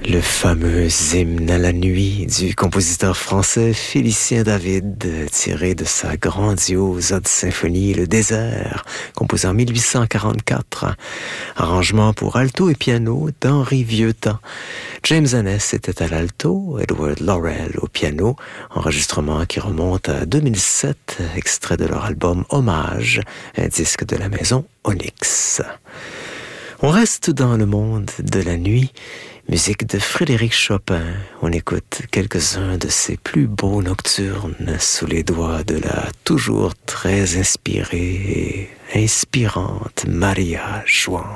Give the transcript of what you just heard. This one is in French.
Le fameux hymne à la nuit du compositeur français Félicien David, tiré de sa grandiose Ode symphonie Le Désert, composé en 1844. Arrangement pour alto et piano d'Henri Vieuxtemps. James Anness était à l'alto, Edward Laurel au piano, enregistrement qui remonte à 2007, extrait de leur album Hommage, un disque de la maison Onyx. On reste dans le monde de la nuit, musique de Frédéric Chopin. On écoute quelques-uns de ses plus beaux nocturnes sous les doigts de la toujours très inspirée et inspirante Maria Schwann.